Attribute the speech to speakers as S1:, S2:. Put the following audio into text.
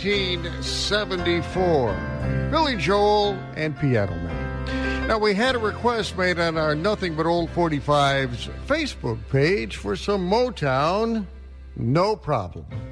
S1: 1974. Billy Joel and Piano Man. Now, we had a request made on our Nothing But Old 45's Facebook page for some Motown. No problem.